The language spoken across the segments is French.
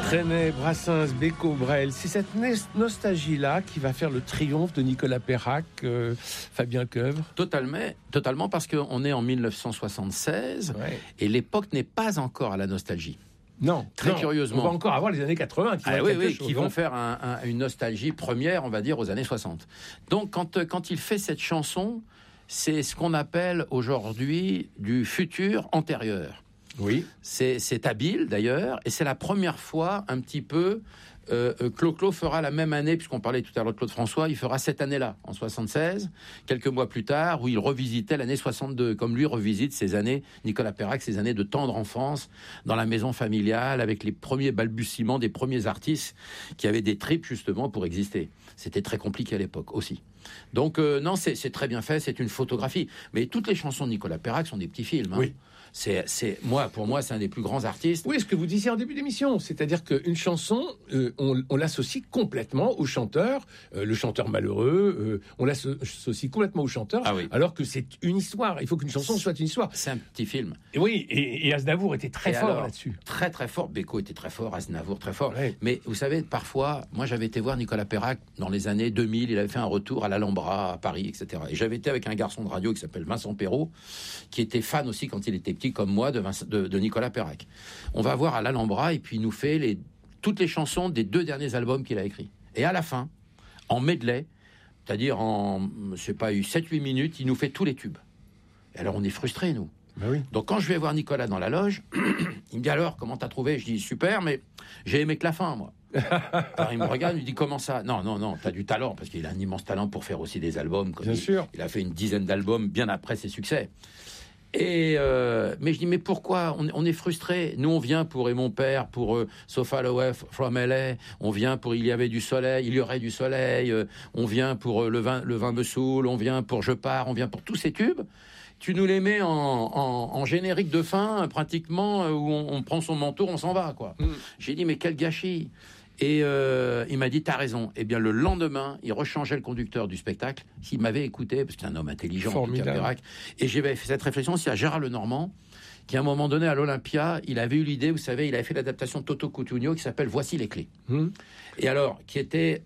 Trenet, Brassens, Bécaud, Brel, c'est cette nostalgie-là qui va faire le triomphe de Nicolas Perrac, Fabien Coeuvre. Totalement, parce qu'on est en 1976 et l'époque n'est pas encore à la nostalgie. Non, curieusement. On va encore avoir les années 80 qui vont faire une nostalgie première, on va dire, aux années 60. Donc, quand il fait cette chanson, c'est ce qu'on appelle aujourd'hui du futur antérieur. Oui. C'est habile, d'ailleurs, et c'est la première fois, un petit peu, Clo-Clo fera la même année, puisqu'on parlait tout à l'heure de Claude François, il fera cette année-là, en 76, quelques mois plus tard, où il revisitait l'année 62, comme lui revisite ses années, Nicolas Perrac, ses années de tendre enfance, dans la maison familiale, avec les premiers balbutiements des premiers artistes qui avaient des tripes, justement, pour exister. C'était très compliqué à l'époque, aussi. Donc, non, c'est très bien fait, c'est une photographie. Mais toutes les chansons de Nicolas Perrac sont des petits films, hein. Oui. Pour moi, c'est un des plus grands artistes. Oui, ce que vous disiez en début d'émission, c'est-à-dire qu'une chanson, on l'associe complètement au chanteur, le chanteur malheureux, on l'associe complètement au chanteur, alors que c'est une histoire. Il faut qu'une chanson soit une histoire. C'est un petit film. Et oui, et Aznavour était très fort là-dessus. Très très fort. Bécaud était très fort, Aznavour très fort. Ouais. Mais vous savez, parfois, moi j'avais été voir Nicolas Perrac dans les années 2000, il avait fait un retour à l'Alhambra, à Paris, etc. Et j'avais été avec un garçon de radio qui s'appelle Vincent Perrault, qui était fan aussi quand il était petit, comme moi, de Nicolas Perrac. On va voir à l'Alhambra et puis il nous fait toutes les chansons des 2 derniers albums qu'il a écrits. Et à la fin, en medley, c'est-à-dire en, je sais pas, 7-8 minutes, il nous fait tous les tubes. Et alors on est frustrés, nous. Ben oui. Donc quand je vais voir Nicolas dans la loge, il me dit alors, comment t'as trouvé ? Je dis super, mais j'ai aimé que la fin, moi. Alors il me regarde, il me dit comment ça ? Non, t'as du talent, parce qu'il a un immense talent pour faire aussi des albums. Bien sûr. Il a fait une dizaine d'albums bien après ses succès. Mais je dis, mais pourquoi on est frustrés. Nous, on vient pour, et mon père, pour So Far Away from LA, on vient pour Il y avait du soleil, il y aurait du soleil, on vient pour le vin me saoule, on vient pour Je pars, on vient pour tous ces tubes. Tu nous les mets en générique de fin, pratiquement, où on prend son manteau, on s'en va, quoi. J'ai dit, mais quel gâchis. Et il m'a dit, t'as raison. Eh bien, le lendemain, il rechangeait le conducteur du spectacle. S'il m'avait écouté, parce que c'est un homme intelligent, formidable. Perrac, et j'avais fait cette réflexion, c'est à Gérard Lenormand, qui à un moment donné, à l'Olympia, il avait eu l'idée, vous savez, il avait fait l'adaptation de Toto Cutugno qui s'appelle Voici les clés. Et qui était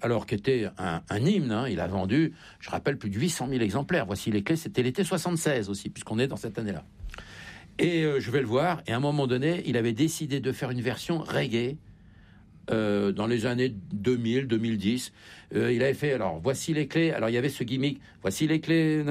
un hymne, hein, il a vendu, je rappelle, plus de 800 000 exemplaires. Voici les clés, c'était l'été 76 aussi, puisqu'on est dans cette année-là. Et je vais le voir, et à un moment donné, il avait décidé de faire une version reggae, dans les années 2000, 2010, il avait fait, alors, voici les clés, alors il y avait ce gimmick, voici les clés,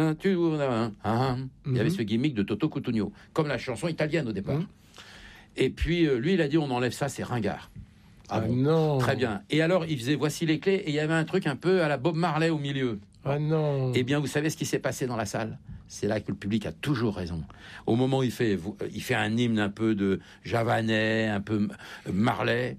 il y avait ce gimmick de Toto Cutugno, comme la chanson italienne au départ. Et puis, lui, il a dit, on enlève ça, c'est ringard. Ah bon, non. Très bien. Et alors, il faisait, voici les clés, et il y avait un truc un peu à la Bob Marley au milieu. Ah non. Eh bien, vous savez ce qui s'est passé dans la salle ? C'est là que le public a toujours raison. Au moment où il fait un hymne un peu de Javanais, un peu Marley,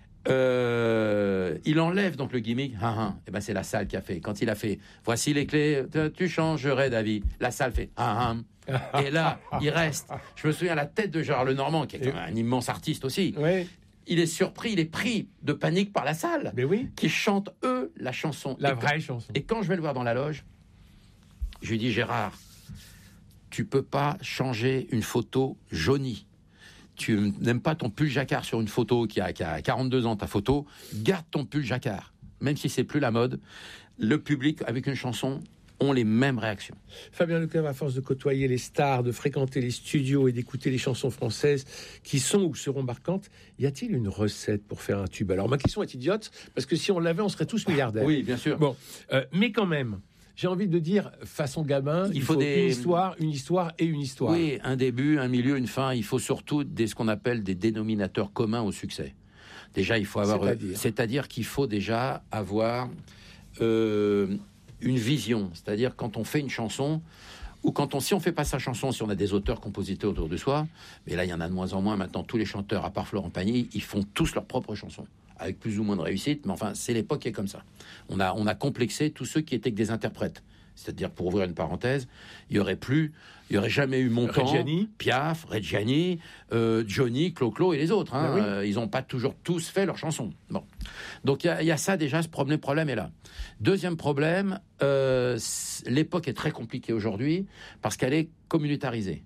il enlève donc le gimmick. Et ben c'est la salle qui a fait. Quand il a fait voici les clés, tu changerais d'avis. La salle fait. Et là, il reste. Je me souviens à la tête de Gérard Lenormand, qui est un immense artiste aussi. Oui. Il est surpris, il est pris de panique par la salle, Mais oui. qui chante eux la chanson. La vraie chanson. Et quand je vais le voir dans la loge, je lui dis, Gérard, tu peux pas changer une photo jaunie. Tu n'aimes pas ton pull jacquard sur une photo qui a 42 ans, ta photo, garde ton pull jacquard. Même si c'est plus la mode, le public, avec une chanson, ont les mêmes réactions. Fabien Lecoeuvre, à force de côtoyer les stars, de fréquenter les studios et d'écouter les chansons françaises qui sont ou seront marquantes, y a-t-il une recette pour faire un tube ? Alors, ma question est idiote, parce que si on l'avait, on serait tous milliardaires. Oui, bien sûr. Bon, mais quand même, j'ai envie de dire, façon gamin, il faut une histoire et une histoire. Oui, un début, un milieu, une fin. Il faut surtout ce qu'on appelle des dénominateurs communs au succès. Déjà, il faut avoir... C'est-à-dire qu'il faut déjà avoir une vision. C'est-à-dire, quand on fait une chanson, ou si on fait pas sa chanson, si on a des auteurs, compositeurs autour de soi, mais là, il y en a de moins en moins. Maintenant, tous les chanteurs, à part Florent Pagny, ils font tous leurs propres chansons, avec plus ou moins de réussite, mais enfin, c'est l'époque qui est comme ça. On a complexé tous ceux qui étaient que des interprètes. C'est-à-dire, pour ouvrir une parenthèse, il y aurait jamais eu Montand, Reggiani. Piaf, Reggiani, Johnny, Clo-Clo et les autres. Hein. Oui. Ils n'ont pas toujours tous fait leurs chansons. Bon. Donc, il y a ça déjà, ce problème est là. Deuxième problème, l'époque est très compliquée aujourd'hui parce qu'elle est communautarisée.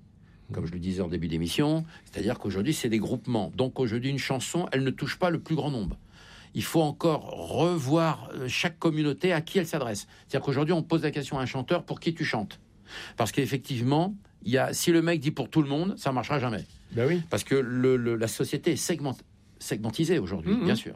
comme je le disais en début d'émission, c'est-à-dire qu'aujourd'hui, c'est des groupements. Donc aujourd'hui, une chanson, elle ne touche pas le plus grand nombre. Il faut encore revoir chaque communauté à qui elle s'adresse. C'est-à-dire qu'aujourd'hui, on pose la question à un chanteur, pour qui tu chantes ? Parce qu'effectivement, si le mec dit pour tout le monde, ça ne marchera jamais. Ben oui. Parce que la société est segmentisée aujourd'hui, bien sûr.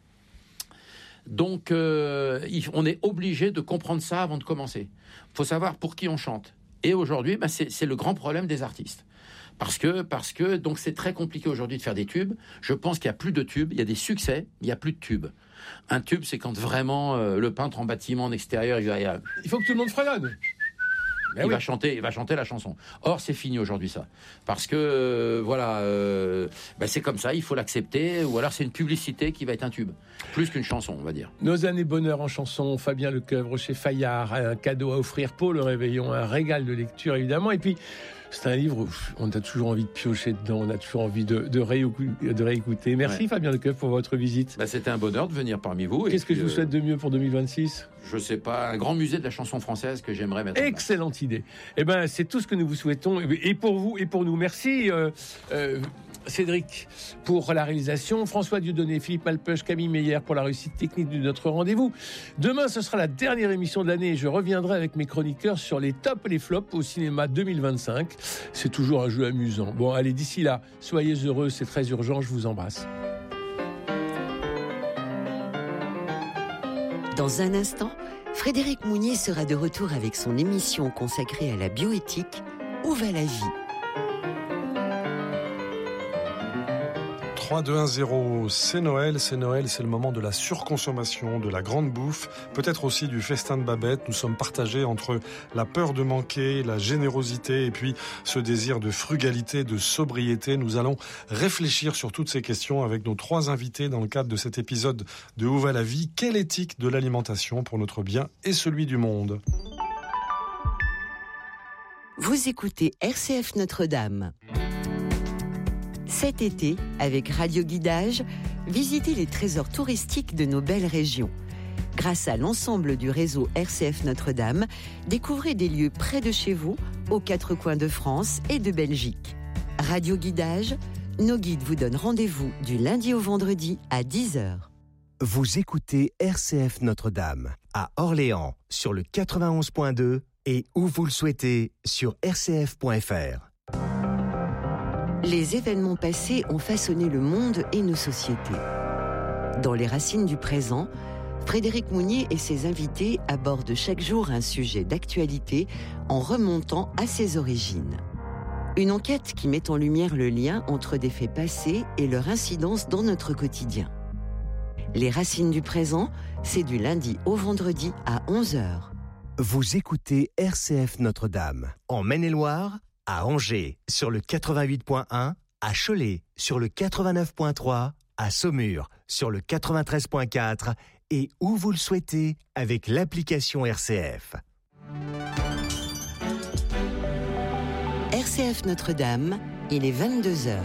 Donc, on est obligé de comprendre ça avant de commencer. Il faut savoir pour qui on chante. Et aujourd'hui, c'est le grand problème des artistes. Parce que donc c'est très compliqué aujourd'hui de faire des tubes. Je pense qu'il n'y a plus de tubes. Il y a des succès, il n'y a plus de tubes. Un tube, c'est quand vraiment le peintre en bâtiment en extérieur, il faut que tout le monde fredonne. Il va chanter la chanson. Or, c'est fini aujourd'hui, ça. Parce que, c'est comme ça, il faut l'accepter. Ou alors, c'est une publicité qui va être un tube. Plus qu'une chanson, on va dire. Nos années bonheur en chanson, Fabien Lecoeuvre chez Fayard, un cadeau à offrir pour le réveillon, un régal de lecture, évidemment. Et puis, c'est un livre où on a toujours envie de piocher dedans, on a toujours envie de réécouter. Merci Fabien Lecoeuvre pour votre visite. C'était un bonheur de venir parmi vous. Qu'est-ce que je vous souhaite de mieux pour 2026 ? Je sais pas, un grand musée de la chanson française que j'aimerais mettre en place. Excellente idée. C'est tout ce que nous vous souhaitons, et pour vous et pour nous. Merci Cédric pour la réalisation, François Dieudonné, Philippe Malpeuch, Camille Meyer pour la réussite technique de notre rendez-vous. Demain, ce sera la dernière émission de l'année et je reviendrai avec mes chroniqueurs sur les tops et les flops au cinéma 2025. C'est toujours un jeu amusant. Bon, allez, d'ici là, soyez heureux, c'est très urgent, je vous embrasse. Dans un instant, Frédéric Mounier sera de retour avec son émission consacrée à la bioéthique « Où va la vie ?» 3, 2, 1, 0, c'est Noël, c'est le moment de la surconsommation, de la grande bouffe, peut-être aussi du festin de Babette. Nous sommes partagés entre la peur de manquer, la générosité et puis ce désir de frugalité, de sobriété. Nous allons réfléchir sur toutes ces questions avec nos 3 invités dans le cadre de cet épisode de Où va la vie ? Quelle éthique de l'alimentation pour notre bien et celui du monde ? Vous écoutez RCF Notre-Dame. Cet été, avec Radio Guidage, visitez les trésors touristiques de nos belles régions. Grâce à l'ensemble du réseau RCF Notre-Dame, découvrez des lieux près de chez vous, aux 4 coins de France et de Belgique. Radio Guidage, nos guides vous donnent rendez-vous du lundi au vendredi à 10h. Vous écoutez RCF Notre-Dame, à Orléans, sur le 91.2 et où vous le souhaitez, sur rcf.fr. Les événements passés ont façonné le monde et nos sociétés. Dans les racines du présent, Frédéric Mounier et ses invités abordent chaque jour un sujet d'actualité en remontant à ses origines. Une enquête qui met en lumière le lien entre des faits passés et leur incidence dans notre quotidien. Les racines du présent, c'est du lundi au vendredi à 11h. Vous écoutez RCF Notre-Dame, en Maine-et-Loire, à Angers, sur le 88.1, à Cholet, sur le 89.3, à Saumur, sur le 93.4 et où vous le souhaitez avec l'application RCF. RCF Notre-Dame, il est 22h.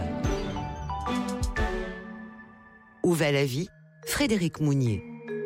Où va la vie ? Frédéric Mounier.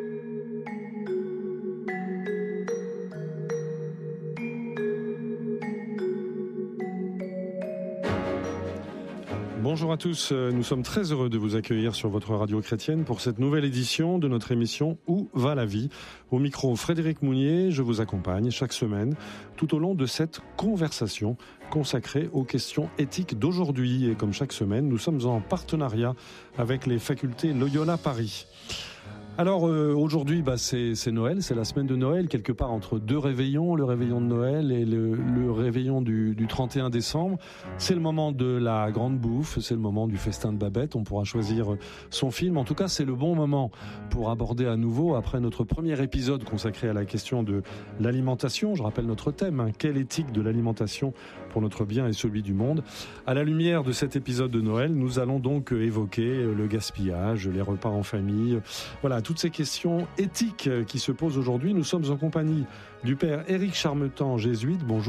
Bonjour à tous, nous sommes très heureux de vous accueillir sur votre radio chrétienne pour cette nouvelle édition de notre émission Où va la vie ? Au micro Frédéric Mounier, je vous accompagne chaque semaine tout au long de cette conversation consacrée aux questions éthiques d'aujourd'hui. Et comme chaque semaine, nous sommes en partenariat avec les facultés Loyola Paris. Alors aujourd'hui, c'est Noël, c'est la semaine de Noël, quelque part entre 2 réveillons, le réveillon de Noël et le réveillon du 31 décembre. C'est le moment de la grande bouffe, c'est le moment du festin de Babette, on pourra choisir son film. En tout cas, c'est le bon moment pour aborder à nouveau, après notre premier épisode consacré à la question de l'alimentation, je rappelle notre thème, quelle éthique de l'alimentation pour notre bien et celui du monde. À la lumière de cet épisode de Noël, nous allons donc évoquer le gaspillage, les repas en famille, voilà, toutes ces questions éthiques qui se posent aujourd'hui. Nous sommes en compagnie du père Éric Charmetan, jésuite. Bonjour.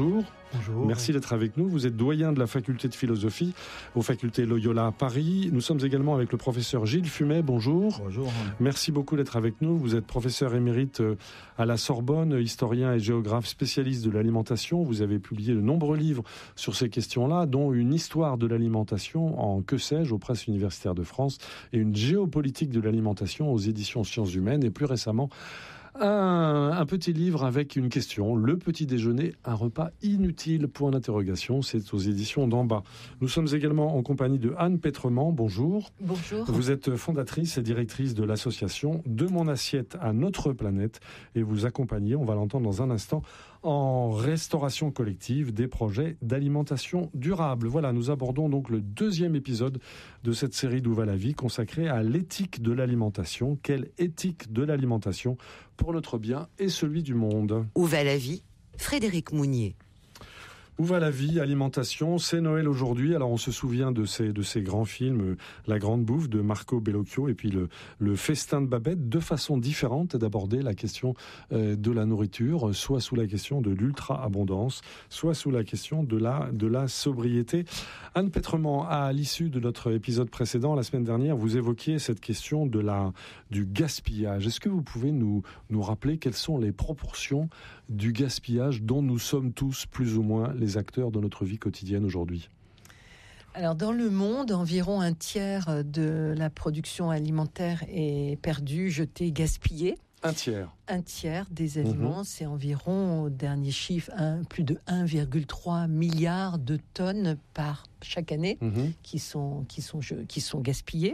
Bonjour. Merci d'être avec nous. Vous êtes doyen de la faculté de philosophie aux facultés Loyola à Paris. Nous sommes également avec le professeur Gilles Fumet. Bonjour. Bonjour. Merci beaucoup d'être avec nous. Vous êtes professeur émérite à la Sorbonne, historien et géographe spécialiste de l'alimentation. Vous avez publié de nombreux livres sur ces questions-là, dont une histoire de l'alimentation en Que sais-je aux presses universitaires de France et une géopolitique de l'alimentation aux éditions Sciences Humaines et plus récemment un petit livre avec une question, le petit déjeuner, un repas inutile, point d'interrogation, c'est aux éditions d'en bas. Nous sommes également en compagnie de Anne Pétrement, bonjour. Bonjour. Vous êtes fondatrice et directrice de l'association De mon assiette à notre planète et vous accompagnez, on va l'entendre dans un instant, en restauration collective des projets d'alimentation durable. Voilà, nous abordons donc le 2e épisode de cette série d'Où va la vie consacrée à l'éthique de l'alimentation. Quelle éthique de l'alimentation pour notre bien et celui du monde? Où va la vie? Frédéric Mounier. Où va la vie? Alimentation, c'est Noël aujourd'hui. Alors on se souvient de ces grands films, La Grande Bouffe de Marco Bellocchio et puis le Festin de Babette, deux façons différentes d'aborder la question de la nourriture, soit sous la question de l'ultra-abondance, soit sous la question de la sobriété. Anne Pétrement, à l'issue de notre épisode précédent, la semaine dernière, vous évoquiez cette question du gaspillage. Est-ce que vous pouvez nous rappeler quelles sont les proportions du gaspillage dont nous sommes tous plus ou moins les acteurs de notre vie quotidienne aujourd'hui? Alors, dans le monde, environ un tiers de la production alimentaire est perdue, jetée, gaspillée. Un tiers. Un tiers des aliments, c'est environ, au dernier chiffre, plus de 1,3 milliard de tonnes par chaque année qui sont gaspillées.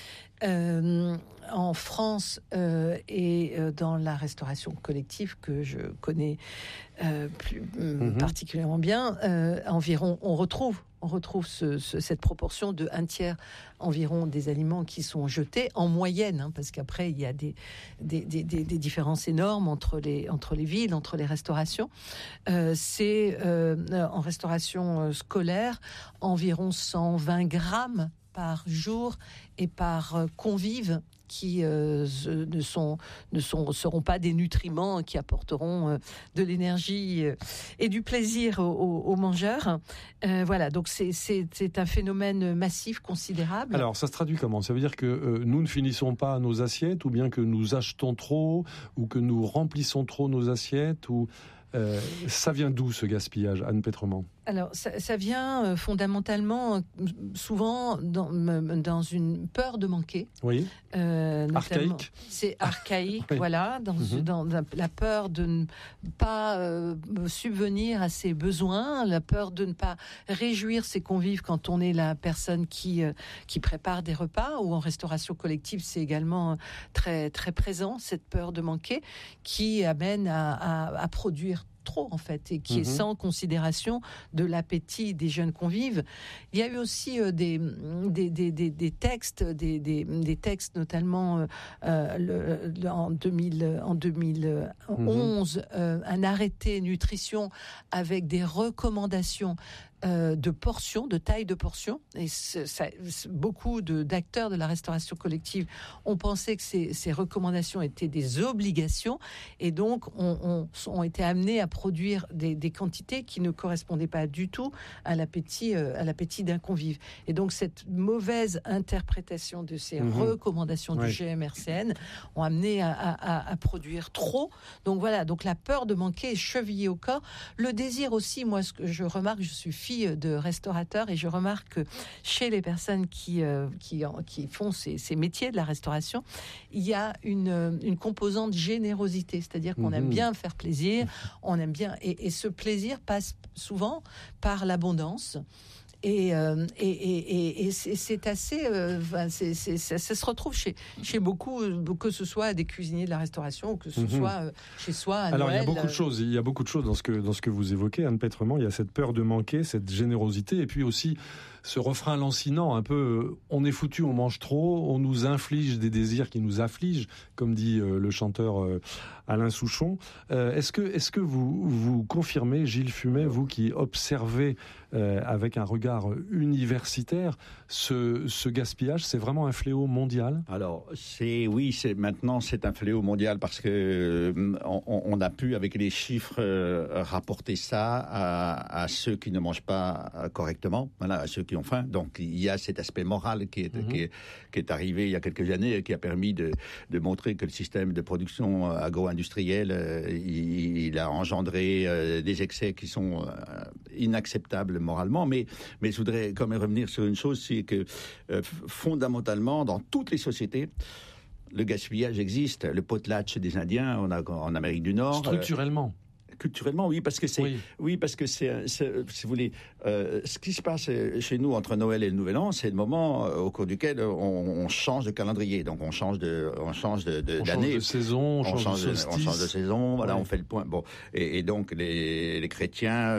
En France et dans la restauration collective que je connais particulièrement bien, environ on retrouve cette proportion de un tiers environ des aliments qui sont jetés en moyenne, parce qu'après il y a des différences énormes entre les villes, entre les restaurations. C'est en restauration scolaire environ 120 grammes par jour et par convive qui ne seront pas des nutriments qui apporteront de l'énergie et du plaisir aux mangeurs. Voilà, donc c'est un phénomène massif, considérable. Alors, ça se traduit comment? Ça veut dire que nous ne finissons pas nos assiettes, ou bien que nous achetons trop, ou que nous remplissons trop nos assiettes, ou... ça vient d'où ce gaspillage, Anne Pétrement? Alors, ça vient fondamentalement, souvent, dans une peur de manquer. Oui. Archaïque. C'est archaïque, oui. Voilà, dans la peur de ne pas subvenir à ses besoins, la peur de ne pas réjouir ses convives quand on est la personne qui prépare des repas, ou en restauration collective, c'est également très, très présent, cette peur de manquer, qui amène à produire trop, en fait, et qui est sans considération de l'appétit des jeunes convives. Il y a eu aussi des textes, des textes notamment en 2011, un arrêté nutrition avec des recommandations de portions, de taille de portions, et beaucoup d'acteurs de la restauration collective ont pensé que ces recommandations étaient des obligations, et donc ont été amenés à produire des quantités qui ne correspondaient pas du tout à l'appétit d'un convive. Et donc cette mauvaise interprétation de ces recommandations du GMRCN ont amené à produire trop. Donc voilà, donc la peur de manquer est chevillée au corps. Le désir aussi, moi, ce que je remarque, je suis fille de restaurateurs, et je remarque que chez les personnes qui font ces métiers de la restauration, il y a une composante générosité, c'est-à-dire qu'on aime bien faire plaisir, on aime bien, et ce plaisir passe souvent par l'abondance. Et c'est assez, ça se retrouve chez beaucoup, que ce soit des cuisiniers de la restauration ou que ce soit chez soi à Alors, Noël. il y a beaucoup de choses dans ce que vous évoquez, Anne Pétrement. Il y a cette peur de manquer, cette générosité, et puis aussi ce refrain lancinant, un peu on est foutu, on mange trop, on nous inflige des désirs qui nous affligent, comme dit le chanteur Alain Souchon. Est-ce que vous confirmez, Gilles Fumet, vous qui observez avec un regard regard universitaire, ce gaspillage, c'est vraiment un fléau mondial? Alors, maintenant c'est un fléau mondial parce que on a pu, avec les chiffres, rapporter ça à ceux qui ne mangent pas correctement, voilà, à ceux qui ont faim. Donc, il y a cet aspect moral qui est arrivé il y a quelques années et qui a permis de montrer que le système de production agro-industrielle, il a engendré des excès qui sont inacceptables moralement. Mais je voudrais quand même revenir sur une chose, c'est que fondamentalement, dans toutes les sociétés, le gaspillage existe. Le potlatch des Indiens en Amérique du Nord. Structurellement. Culturellement, oui, parce que c'est, si vous voulez, ce qui se passe chez nous entre Noël et le Nouvel An, c'est le moment au cours duquel on change de calendrier, donc on change d'année, on change de saison, on change de solstice. On change de saison, voilà, on fait le point. Bon, et donc les chrétiens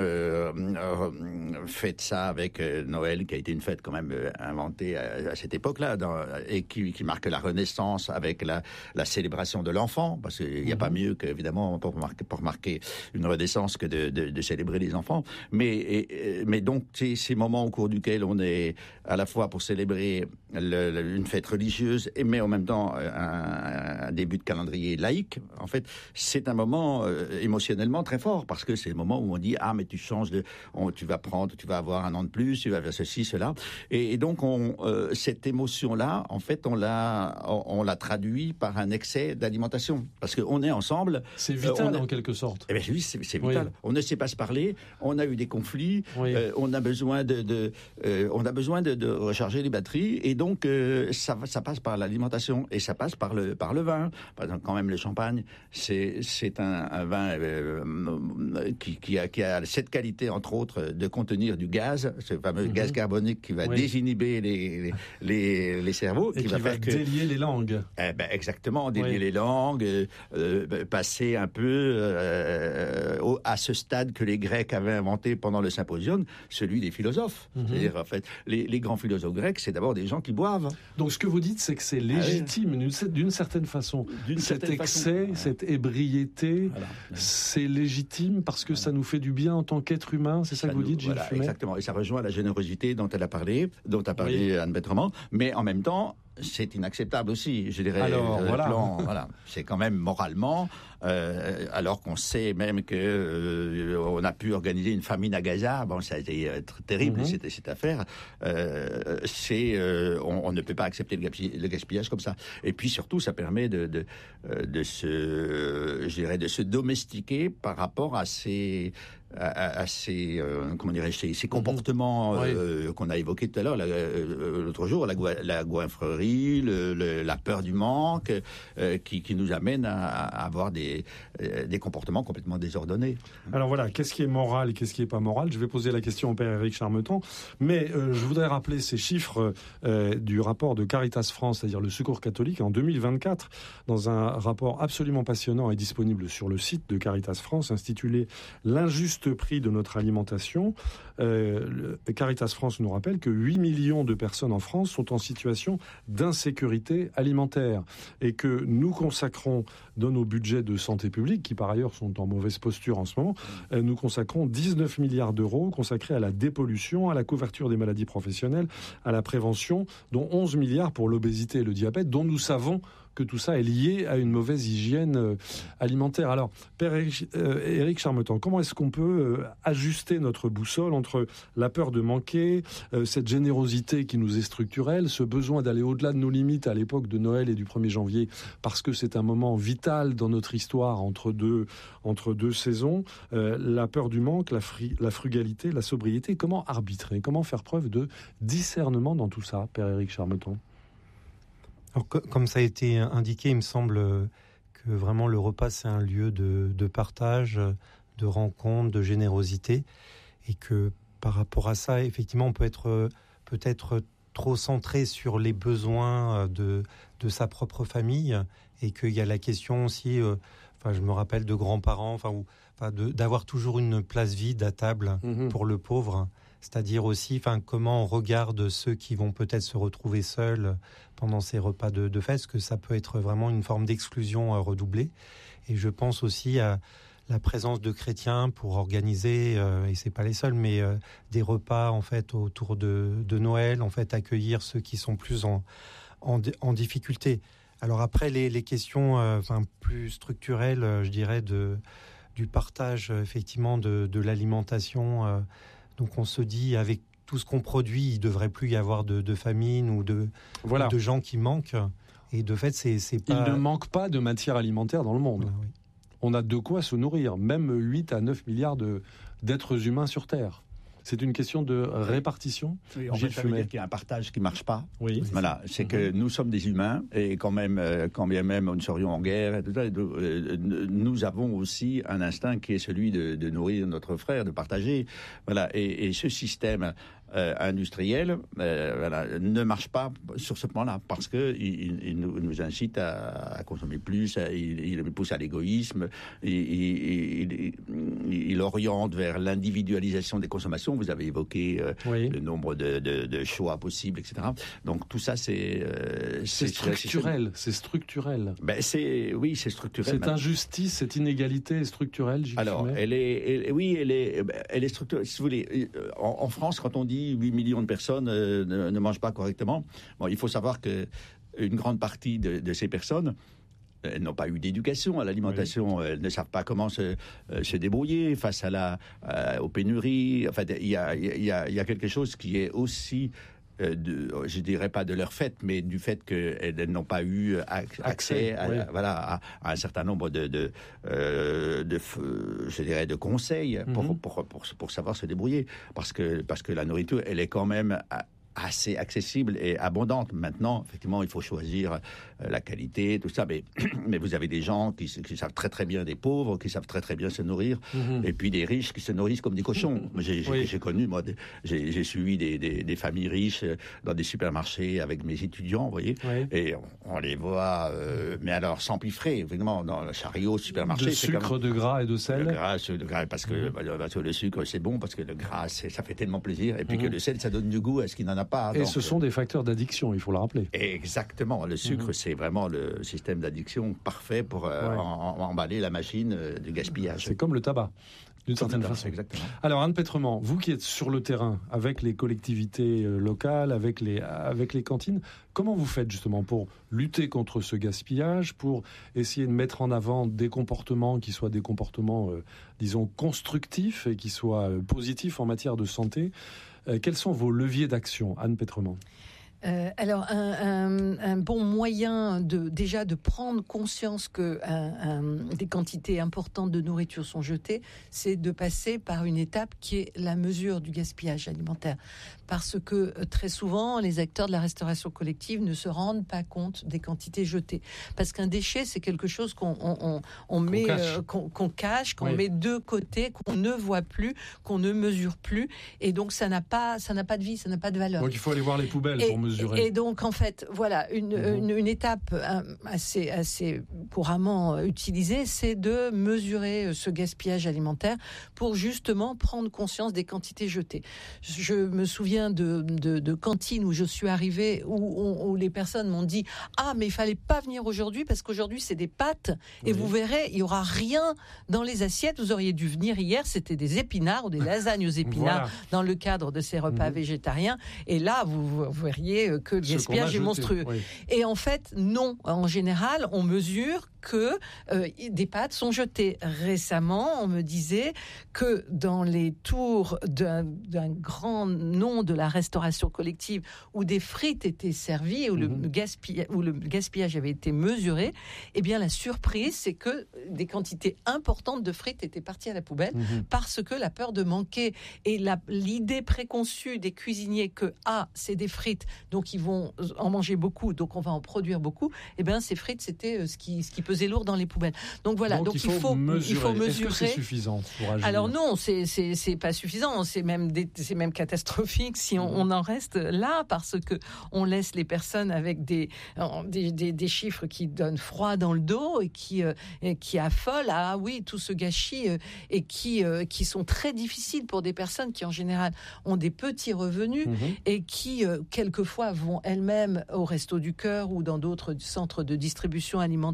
fêtent ça avec Noël, qui a été une fête quand même inventée à cette époque-là, et qui marque la Renaissance avec la célébration de l'enfant, parce qu'il n'y a pas mieux qu'évidemment pour marquer une renaissance que de célébrer les enfants. Mais donc, ces moments au cours duquel on est à la fois pour célébrer une fête religieuse, mais en même temps un début de calendrier laïque, en fait, c'est un moment émotionnellement très fort, parce que c'est le moment où on dit « Ah, mais tu changes tu vas avoir un an de plus, tu vas faire ceci, cela ». Et donc, cette émotion-là, en fait, on l'a traduit par un excès d'alimentation. Parce qu'on est ensemble. C'est vital, en quelque sorte. Eh bien, oui, c'est vital. Oui. On ne sait pas se parler, on a eu des conflits, on a besoin de recharger les batteries, et donc ça passe par l'alimentation, et ça passe par le vin. Par exemple, quand même, le champagne, c'est un vin qui a cette qualité, entre autres, de contenir du gaz, ce fameux gaz carbonique qui va désinhiber les cerveaux. Et qui va délier les langues. Exactement, délier les langues, passer un peu à ce stade que les Grecs avaient inventé pendant le symposium, celui des philosophes. C'est-à-dire, en fait, les grands philosophes grecs, c'est d'abord des gens qui boivent. Donc, ce que vous dites, c'est que c'est légitime, d'une certaine façon. Cet excès, cette ébriété, c'est légitime parce que ça nous fait du bien en tant qu'être humain. C'est ça que vous dites, Gilles Fumet ? Exactement. Et ça rejoint la générosité dont a parlé Anne Bertrand. Mais en même temps, c'est inacceptable aussi, je dirais. Alors, c'est quand même moralement, alors qu'on sait même que on a pu organiser une famine à Gaza. Bon, ça a été terrible, cette affaire. On ne peut pas accepter le gaspillage comme ça. Et puis surtout, ça permet de se domestiquer par rapport à ces comportements qu'on a évoqués tout à l'heure, l'autre jour, la goinfrerie, la peur du manque, qui nous amène à avoir des comportements complètement désordonnés. Alors voilà, qu'est-ce qui est moral et qu'est-ce qui n'est pas moral ? Je vais poser la question au père Éric Charmeton, mais je voudrais rappeler ces chiffres du rapport de Caritas France, c'est-à-dire le Secours catholique, en 2024, dans un rapport absolument passionnant et disponible sur le site de Caritas France, intitulé « L'injuste prix de notre alimentation ». Caritas France nous rappelle que 8 millions de personnes en France sont en situation d'insécurité alimentaire et que nous consacrons dans nos budgets de santé publique, qui par ailleurs sont en mauvaise posture en ce moment, nous consacrons 19 milliards d'euros consacrés à la dépollution, à la couverture des maladies professionnelles, à la prévention, dont 11 milliards pour l'obésité et le diabète, dont nous savons que tout ça est lié à une mauvaise hygiène alimentaire. Alors, Père Éric Charmeton, comment est-ce qu'on peut ajuster notre boussole entre la peur de manquer, cette générosité qui nous est structurelle, ce besoin d'aller au-delà de nos limites à l'époque de Noël et du 1er janvier, parce que c'est un moment vital dans notre histoire entre deux saisons, la peur du manque, la frugalité, la sobriété. Comment arbitrer, comment faire preuve de discernement dans tout ça, Père Éric Charmeton ? Alors, comme ça a été indiqué, il me semble que vraiment le repas, c'est un lieu de partage, de rencontre, de générosité, et que par rapport à ça, effectivement, on peut être peut-être trop centré sur les besoins de sa propre famille, et qu'il y a la question aussi, je me rappelle de grands-parents, d'avoir toujours une place vide à table pour le pauvre. C'est-à-dire aussi comment on regarde ceux qui vont peut-être se retrouver seuls pendant ces repas de fête, que ça peut être vraiment une forme d'exclusion redoublée. Et je pense aussi à la présence de chrétiens pour organiser, et c'est pas les seuls, mais des repas en fait autour de Noël, en fait accueillir ceux qui sont plus en difficulté. Alors après les questions plus structurelles, je dirais du partage effectivement de l'alimentation. Donc on se dit avec tout ce qu'on produit, il devrait plus y avoir de famine ou de gens qui manquent. Et de fait, c'est pas... Il ne manque pas de matière alimentaire dans le monde. Voilà, oui. On a de quoi se nourrir, même 8 à 9 milliards d'êtres humains sur Terre. C'est une question de répartition. Oui, en fait, ça veut dire qu'il y a un partage qui ne marche pas. Oui. Voilà, c'est que nous sommes des humains et quand bien même nous serions en guerre, et tout ça, nous avons aussi un instinct qui est celui de nourrir notre frère, de partager. Voilà, et ce système industriel ne marche pas sur ce plan-là parce que il nous incite à consommer plus, il pousse à l'égoïsme, il oriente vers l'individualisation des consommations. Vous avez évoqué le nombre de choix possibles, etc. Donc tout ça, c'est structurel. C'est structurel. Ben, c'est structurel. Cette injustice, cette inégalité est structurelle. Alors, elle est structurelle. Si vous voulez, en France, quand on dit 8 millions de personnes ne mangent pas correctement, bon, il faut savoir que une grande partie de ces personnes elles n'ont pas eu d'éducation à l'alimentation, elles ne savent pas comment se débrouiller face aux pénuries. En fait, il y a quelque chose qui est aussi, je dirais pas de leur fait, mais du fait qu'elles n'ont pas eu accès à un certain nombre de conseils pour savoir se débrouiller. Parce que la nourriture, elle est quand même assez accessible et abondante. Maintenant, effectivement, il faut choisir la qualité, tout ça. Mais vous avez des gens qui savent très très bien, des pauvres qui savent très très bien se nourrir, et puis des riches qui se nourrissent comme des cochons. J'ai connu, moi, j'ai suivi des familles riches dans des supermarchés avec mes étudiants, vous voyez, et on les voit, mais alors sans piffrer, évidemment, dans le chariot, supermarché. De sucre, de gras et de sel. De gras, parce que le sucre, c'est bon, parce que le gras, ça fait tellement plaisir, et puis que le sel, ça donne du goût à ce qui n'en a pas. Et donc, ce sont des facteurs d'addiction, il faut le rappeler. Exactement. Le sucre, c'est vraiment le système d'addiction parfait pour emballer la machine du gaspillage. C'est comme le tabac, d'une certaine façon. Exactement. Alors, Anne Pétrement, vous qui êtes sur le terrain, avec les collectivités locales, avec les cantines, comment vous faites justement pour lutter contre ce gaspillage, pour essayer de mettre en avant des comportements qui soient des comportements, disons, constructifs et qui soient positifs en matière de santé? Quels sont vos leviers d'action, Anne Pétrement? Alors, un bon moyen déjà de prendre conscience que des quantités importantes de nourriture sont jetées, c'est de passer par une étape qui est la mesure du gaspillage alimentaire. Parce que très souvent, les acteurs de la restauration collective ne se rendent pas compte des quantités jetées. Parce qu'un déchet, c'est quelque chose qu'on cache, qu'on met de côté, qu'on ne voit plus, qu'on ne mesure plus, et donc ça n'a pas de vie, ça n'a pas de valeur. Donc il faut aller voir les poubelles pour mesurer. Et donc en fait, voilà, une étape assez couramment utilisée, c'est de mesurer ce gaspillage alimentaire pour justement prendre conscience des quantités jetées. Je me souviens de cantines où je suis arrivée, où les personnes m'ont dit « Ah, mais il fallait pas venir aujourd'hui parce qu'aujourd'hui c'est des pâtes et vous verrez, il y aura rien dans les assiettes. Vous auriez dû venir hier, c'était des épinards ou des lasagnes aux épinards dans le cadre de ces repas végétariens. Et là, vous verriez que le gaspillage est monstrueux. » Et en fait, non. En général, on mesure que des pâtes sont jetées. Récemment, on me disait que dans les tours d'un grand nom de la restauration collective où des frites étaient servies et où le gaspillage avait été mesuré, eh bien la surprise, c'est que des quantités importantes de frites étaient parties à la poubelle parce que la peur de manquer et l'idée préconçue des cuisiniers que c'est des frites, donc ils vont en manger beaucoup, donc on va en produire beaucoup, eh bien ces frites, c'était ce qui pesait lourd dans les poubelles. Donc voilà, donc il faut mesurer. Est-ce que c'est suffisant pour agir? Alors non, c'est pas suffisant, c'est même catastrophique si on en reste là, parce que on laisse les personnes avec des chiffres qui donnent froid dans le dos et qui affolent tout ce gâchis et qui sont très difficiles pour des personnes qui en général ont des petits revenus et qui quelquefois vont elles-mêmes au Resto du Cœur ou dans d'autres centres de distribution alimentaire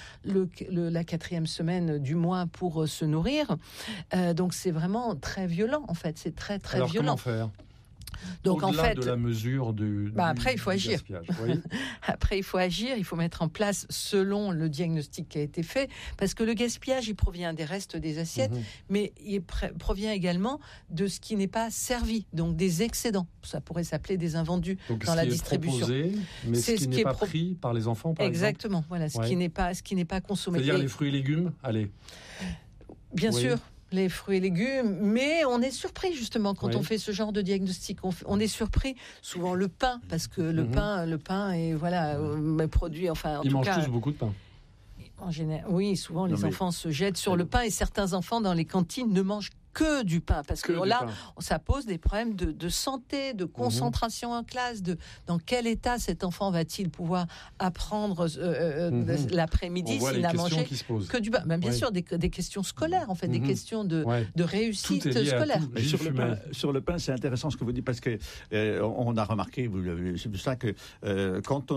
la 4e semaine du mois pour se nourrir. Donc c'est vraiment très violent en fait, c'est très très Alors, violent. Comment faire ? Donc Au-delà en fait, de la mesure du après il faut agir. Oui. Après il faut agir, il faut mettre en place selon le diagnostic qui a été fait, parce que le gaspillage il provient des restes des assiettes, mais il provient également de ce qui n'est pas servi, donc des excédents. Ça pourrait s'appeler des invendus donc, dans la distribution. Proposé, mais ce qui n'est pas pris par les enfants, par Exactement. exemple. Voilà, ce qui n'est pas consommé. C'est-à-dire les fruits et légumes. Allez. Bien sûr. Les fruits et légumes, mais on est surpris justement quand on fait ce genre de diagnostic. On est surpris souvent le pain, parce que le pain est produit. Enfin, ils mangent tous beaucoup de pain. En général, oui, souvent les enfants se jettent sur le pain, et certains enfants dans les cantines ne mangent que du pain, parce que là, ça pose des problèmes de santé, de concentration en classe, dans quel état cet enfant va-t-il pouvoir apprendre l'après-midi s'il n'a mangé que du pain. Bien sûr, des questions scolaires, en fait, des questions de réussite scolaire. Sur le pain, c'est intéressant ce que vous dites, parce que on a remarqué, c'est pour ça que quand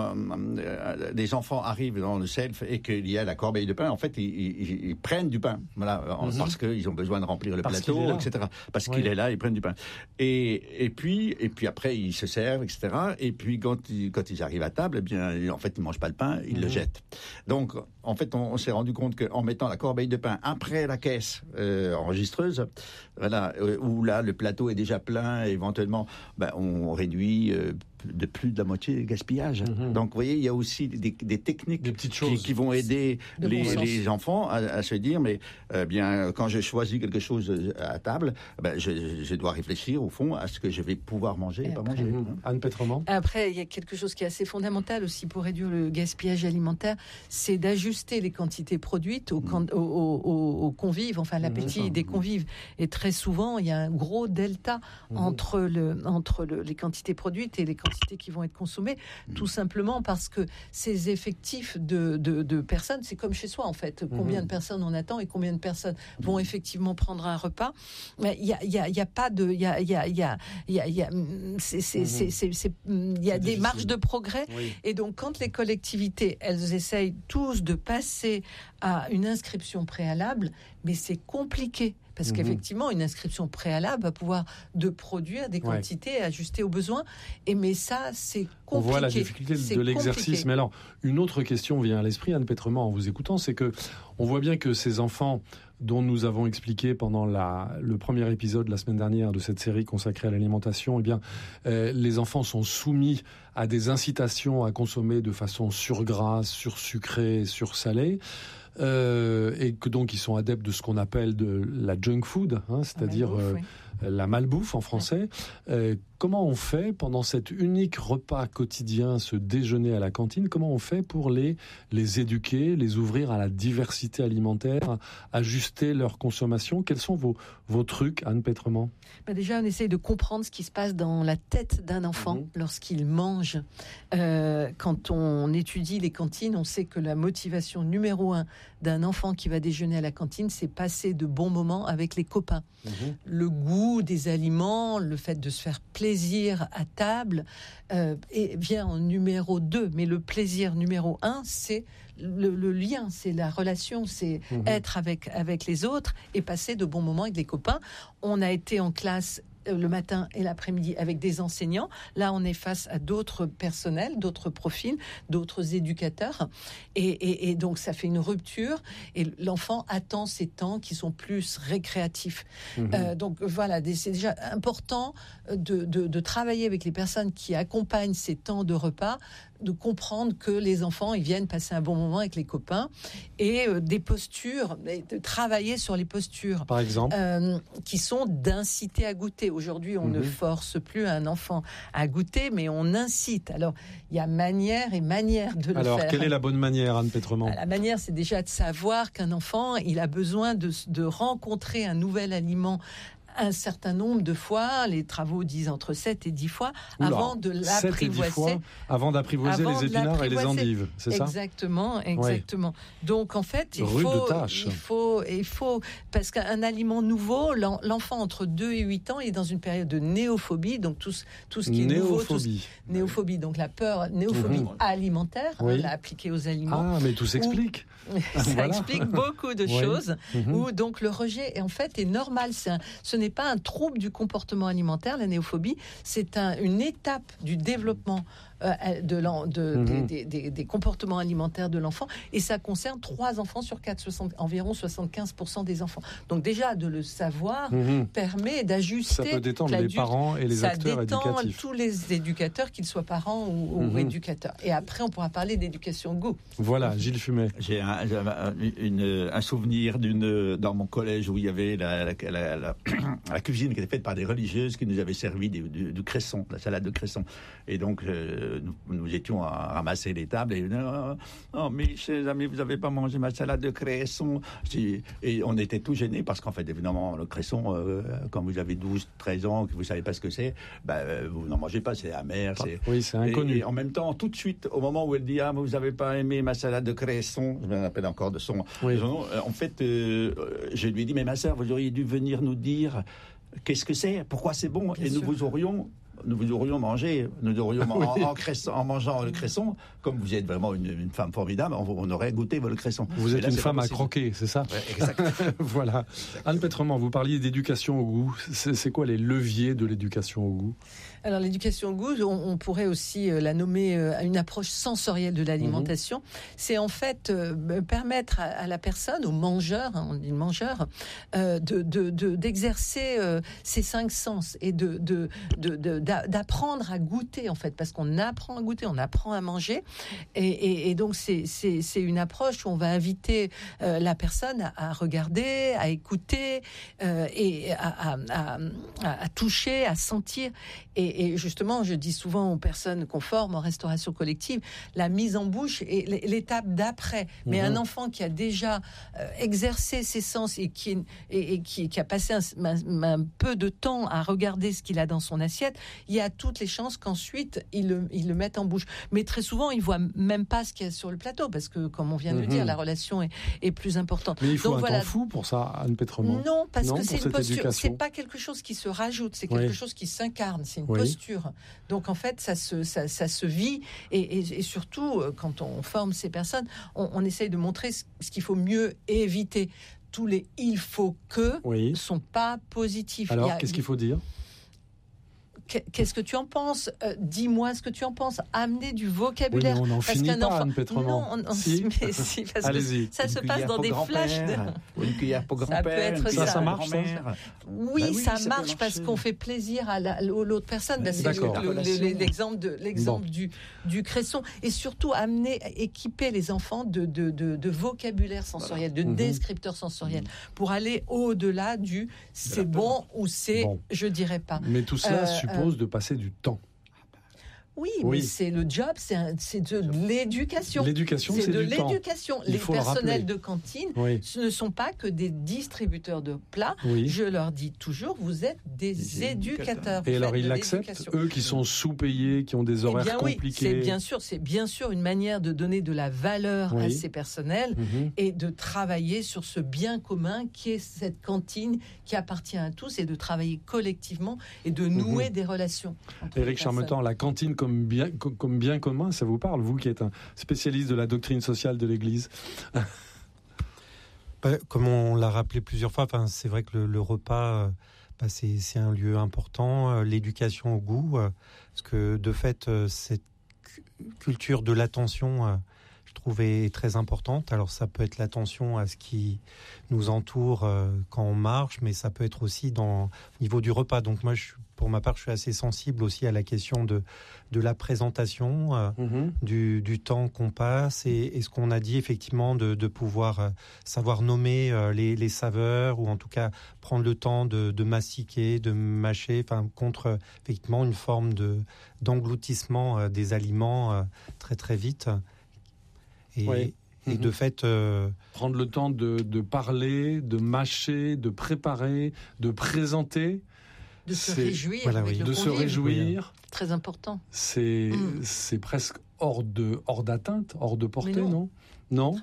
les enfants arrivent dans le self et qu'il y a la corbeille de pain, en fait, ils prennent du pain, parce qu'ils ont besoin de remplir le plateau, etc. Parce qu'il est là, ils prennent du pain. Et puis après, ils se servent, etc. Et puis, quand ils arrivent à table, eh bien, en fait, ils ne mangent pas le pain, ils le jettent. Donc, en fait, on s'est rendu compte qu'en mettant la corbeille de pain après la caisse enregistreuse, où là, le plateau est déjà plein, éventuellement, on réduit de plus de la moitié le gaspillage. Donc, vous voyez, il y a aussi des techniques, des petites choses qui vont aider les enfants à se dire, mais quand je choisis quelque chose à table, je dois réfléchir au fond à ce que je vais pouvoir manger et pas manger. Anne Pétrement. Après, il y a quelque chose qui est assez fondamental aussi pour réduire le gaspillage alimentaire, c'est d'ajuster les quantités produites aux convives, enfin l'appétit des convives. Et très souvent, il y a un gros delta entre les quantités produites et les quantités qui vont être consommées, tout simplement parce que ces effectifs de personnes, c'est comme chez soi en fait, combien de personnes on attend et combien de personnes vont effectivement prendre un repas. Il y a pas de, il y a des marges de progrès, et donc quand les collectivités, elles essayent tous de passer à une inscription préalable, mais c'est compliqué. Parce qu'effectivement, une inscription préalable va pouvoir produire des quantités ajustées aux besoins. Mais ça, c'est compliqué. On voit la difficulté de l'exercice. Compliqué. Mais alors, une autre question vient à l'esprit, Anne Pétrement, en vous écoutant, c'est que on voit bien que ces enfants dont nous avons expliqué pendant le premier épisode la semaine dernière de cette série consacrée à l'alimentation, les enfants sont soumis à des incitations à consommer de façon surgrasse, sursucrée, sursalée. Et que donc ils sont adeptes de ce qu'on appelle de la junk food, c'est-à-dire la malbouffe en français. Comment on fait pendant cet unique repas quotidien, ce déjeuner à la cantine, comment on fait pour les éduquer, les ouvrir à la diversité alimentaire, ajuster leur consommation? Quels sont vos trucs, Anne Pétrement? Déjà, on essaye de comprendre ce qui se passe dans la tête d'un enfant lorsqu'il mange. Quand on étudie les cantines, on sait que la motivation numéro 1 d'un enfant qui va déjeuner à la cantine, c'est passer de bons moments avec les copains. Le goût des aliments, le fait de se faire plaisir à table vient en numéro 2. Mais le plaisir numéro 1, c'est le lien, c'est la relation, c'est être avec les autres et passer de bons moments avec les copains. On a été en classe le matin et l'après-midi avec des enseignants. Là, on est face à d'autres personnels, d'autres profils, d'autres éducateurs. Et donc, ça fait une rupture. Et l'enfant attend ces temps qui sont plus récréatifs. Donc, voilà, c'est déjà important de travailler avec les personnes qui accompagnent ces temps de repas, de comprendre que les enfants, ils viennent passer un bon moment avec les copains, et des postures, de travailler sur les postures. Par exemple qui sont d'inciter à goûter. Aujourd'hui, on ne force plus un enfant à goûter, mais on incite. Alors, il y a manière et manière de le faire. Alors, quelle est la bonne manière, Anne Pétrement? La manière, c'est déjà de savoir qu'un enfant, il a besoin de rencontrer un nouvel aliment un certain nombre de fois, les travaux disent entre 7 et 10 fois, avant de l'apprivoiser. Avant d'apprivoiser les épinards et les endives, c'est ça ? Exactement. Donc en fait, il faut, parce qu'un aliment nouveau, l'enfant entre 2 et 8 ans est dans une période de néophobie, donc tout ce qui est nouveau. Néophobie, donc la peur, néophobie alimentaire, appliquée aux aliments. Ah, mais tout s'explique. Ça explique beaucoup de choses, où donc le rejet est normal. Ce n'est pas un trouble du comportement alimentaire, la néophobie, c'est une étape du développement des comportements alimentaires de l'enfant, et ça concerne 3 enfants sur 4, environ 75% des enfants. Donc déjà, de le savoir permet d'ajuster. Ça peut détendre les parents et les acteurs éducatifs. Ça détend tous les éducateurs, qu'ils soient parents ou éducateurs. Et après, on pourra parler d'éducation au goût. Voilà, Gilles Fumet. J'ai un souvenir dans mon collège où il y avait la cuisine qui était faite par des religieuses qui nous avaient servi du cresson, la salade de cresson. Et donc, nous étions à ramasser les tables et non, mais chers amis, vous n'avez pas mangé ma salade de cresson. Et on était tout gênés parce qu'en fait, évidemment, le cresson, quand vous avez 12, 13 ans, que vous ne savez pas ce que c'est, vous n'en mangez pas, c'est amer. C'est inconnu. Et en même temps, tout de suite, au moment où elle dit vous n'avez pas aimé ma salade de cresson, je me rappelle encore de son nom, en fait, je lui ai dit, mais ma sœur, vous auriez dû venir nous dire qu'est-ce que c'est, pourquoi c'est bon, et nous vous aurions mangé, en mangeant le cresson, comme vous êtes vraiment une femme formidable, on aurait goûté votre cresson. Vous êtes une femme à croquer, c'est ça ? Exactement. Voilà. Anne Petrement, vous parliez d'éducation au goût. C'est quoi les leviers de l'éducation au goût ? Alors l'éducation au goût, on pourrait aussi la nommer une approche sensorielle de l'alimentation. C'est en fait permettre à la personne, au mangeur, on dit le mangeur, d'exercer ses 5 sens et d'apprendre à goûter, en fait, parce qu'on apprend à goûter, on apprend à manger, et donc c'est une approche où on va inviter la personne à regarder, à écouter et à toucher, à sentir. Et justement, je dis souvent aux personnes qu'on forme en restauration collective, la mise en bouche est l'étape d'après. Mais un enfant qui a déjà exercé ses sens et qui a passé un peu de temps à regarder ce qu'il a dans son assiette, il y a toutes les chances qu'ensuite il le mette en bouche. Mais très souvent, il voit même pas ce qu'il y a sur le plateau, parce que, comme on vient de le dire, la relation est plus importante. Mais il faut temps fou pour ça, Anne Petrement. Non, parce que c'est une posture. C'est pas quelque chose qui se rajoute, c'est quelque chose qui s'incarne. C'est une posture. Donc en fait, ça se vit, et surtout quand on forme ces personnes, on essaye de montrer ce qu'il faut mieux éviter. Tous les il faut que ne sont pas positifs. Alors, qu'est-ce qu'il faut dire ? Qu'est-ce que tu en penses ? Dis-moi ce que tu en penses. Amener du vocabulaire. Oui, mais on n'en finit pas, Anne Petrement. Non, si, parce que ça se passe dans des flashs. Une cuillère pour grand-père. Ça peut être ça marche, ça. Oui, ça marche parce qu'on fait plaisir à l'autre personne. C'est l'exemple du cresson. Et surtout, équiper les enfants de vocabulaire sensoriel, de descripteurs sensoriels, pour aller au-delà du c'est bon ou c'est je dirais pas. Mais tout cela suppose de passer du temps. Oui, mais c'est le job, c'est de l'éducation. L'éducation, c'est de du temps. l'éducation. Les personnels de cantine, ce ne sont pas que des distributeurs de plats. Je leur dis toujours, vous êtes des éducateurs. Et alors, ils l'acceptent, eux qui sont sous-payés, qui ont des horaires compliqués. C'est bien sûr une manière de donner de la valeur à ces personnels et de travailler sur ce bien commun qui est cette cantine qui appartient à tous, et de travailler collectivement et de nouer des relations. Éric Charmetan, la cantine comme bien commun, ça vous parle, vous qui êtes un spécialiste de la doctrine sociale de l'Église? Comme on l'a rappelé plusieurs fois, c'est vrai que le repas, c'est un lieu important, l'éducation au goût, parce que de fait, cette culture de l'attention, je trouve, est très importante. Alors ça peut être l'attention à ce qui nous entoure quand on marche, mais ça peut être aussi au niveau du repas. Donc moi, pour ma part, je suis assez sensible aussi à la question de la présentation, du temps qu'on passe, et ce qu'on a dit effectivement de pouvoir savoir nommer les saveurs, ou en tout cas prendre le temps de mastiquer, de mâcher, contre effectivement une forme d'engloutissement des aliments très très vite. Et de fait... Prendre le temps de parler, de mâcher, de préparer, de présenter. De se réjouir. Voilà, oui. De se réjouir. Très important. C'est presque hors d'atteinte, hors de portée, non ? Non,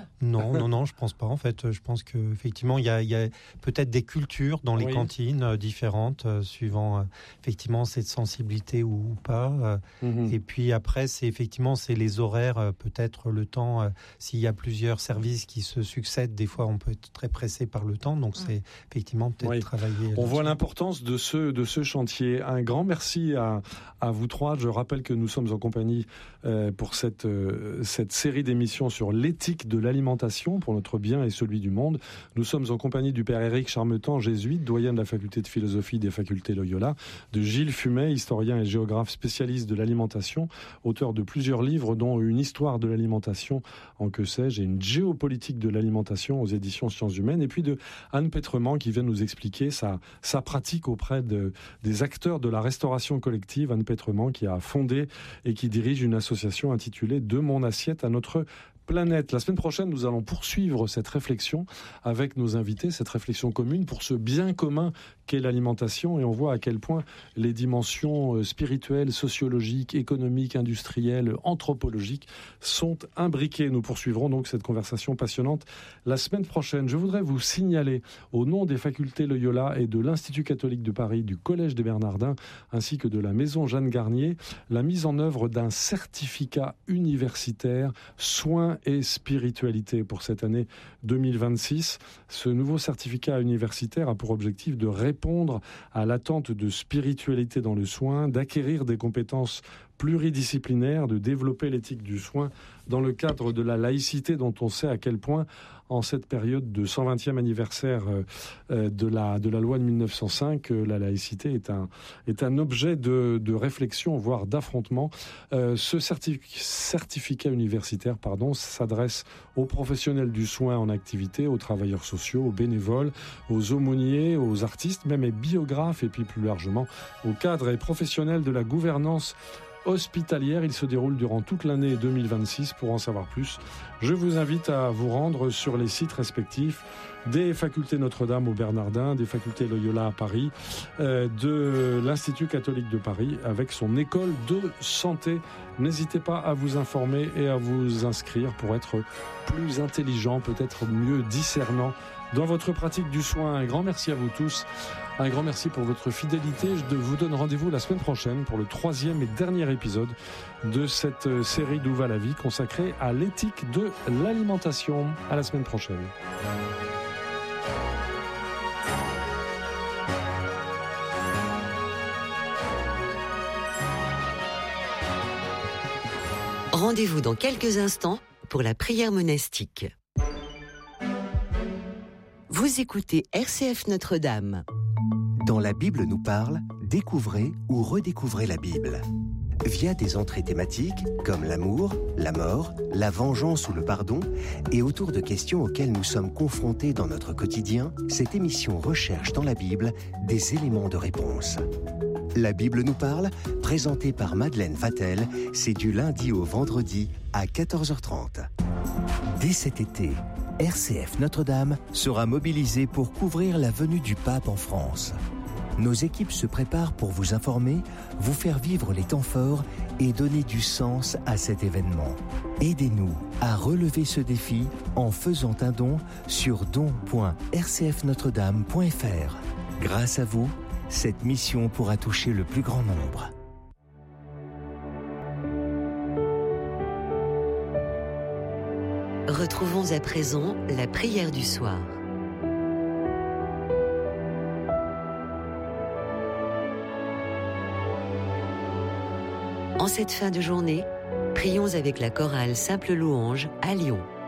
je pense pas. En fait, je pense qu'effectivement, il y a peut-être des cultures dans les cantines différentes, suivant effectivement cette sensibilité ou pas. Et puis après, c'est les horaires, peut-être le temps. S'il y a plusieurs services qui se succèdent, des fois, on peut être très pressé par le temps. Donc, c'est effectivement peut-être travailler. On voit l'importance de ce chantier. Un grand merci à vous trois. Je rappelle que nous sommes en compagnie pour cette série d'émissions sur l'éthique de l'alimentation pour notre bien et celui du monde. Nous sommes en compagnie du père Éric Charmetan, jésuite, doyen de la faculté de philosophie des facultés Loyola, de Gilles Fumet, historien et géographe spécialiste de l'alimentation, auteur de plusieurs livres dont une histoire de l'alimentation en que sais-je et une géopolitique de l'alimentation aux éditions Sciences Humaines, et puis de Anne Pétrement qui vient nous expliquer sa pratique auprès des acteurs de la restauration collective. Anne Pétrement qui a fondé et qui dirige une association intitulée De mon assiette à notre planète. La semaine prochaine, nous allons poursuivre cette réflexion avec nos invités, cette réflexion commune pour ce bien commun qu'est l'alimentation, et on voit à quel point les dimensions spirituelles, sociologiques, économiques, industrielles, anthropologiques sont imbriquées. Nous poursuivrons donc cette conversation passionnante la semaine prochaine. Je voudrais vous signaler, au nom des facultés Loyola et de l'Institut catholique de Paris, du Collège des Bernardins, ainsi que de la Maison Jeanne Garnier, la mise en œuvre d'un certificat universitaire soins et spiritualité pour cette année 2026. Ce nouveau certificat universitaire a pour objectif de répondre à l'attente de spiritualité dans le soin, d'acquérir des compétences pluridisciplinaires, de développer l'éthique du soin dans le cadre de la laïcité dont on sait à quel point, en cette période de 120e anniversaire de la loi de 1905, la laïcité est un objet de réflexion, voire d'affrontement. Ce certificat universitaire s'adresse aux professionnels du soin en activité, aux travailleurs sociaux, aux bénévoles, aux aumôniers, aux artistes, même aux biographes, et puis plus largement aux cadres et professionnels de la gouvernance hospitalière. Il se déroule durant toute l'année 2026. Pour en savoir plus, je vous invite à vous rendre sur les sites respectifs des facultés Notre-Dame au Bernardin, des facultés Loyola à Paris, de l'Institut catholique de Paris avec son école de santé. N'hésitez pas à vous informer et à vous inscrire pour être plus intelligent, peut-être mieux discernant dans votre pratique du soin. Un grand merci à vous tous. Un grand merci pour votre fidélité. Je vous donne rendez-vous la semaine prochaine pour le 3e et dernier épisode de cette série d'Où va la vie consacrée à l'éthique de l'alimentation. À la semaine prochaine. Rendez-vous dans quelques instants pour la prière monastique. Vous écoutez RCF Notre-Dame. Dans La Bible nous parle, découvrez ou redécouvrez la Bible. Via des entrées thématiques comme l'amour, la mort, la vengeance ou le pardon, et autour de questions auxquelles nous sommes confrontés dans notre quotidien, cette émission recherche dans la Bible des éléments de réponse. La Bible nous parle, présentée par Madeleine Vatel, c'est du lundi au vendredi à 14h30. Dès cet été, RCF Notre-Dame sera mobilisée pour couvrir la venue du pape en France. Nos équipes se préparent pour vous informer, vous faire vivre les temps forts et donner du sens à cet événement. Aidez-nous à relever ce défi en faisant un don sur don.rcfnotredame.fr. Grâce à vous, cette mission pourra toucher le plus grand nombre. Retrouvons à présent la prière du soir. En cette fin de journée, prions avec la chorale Simple Louange à Lyon.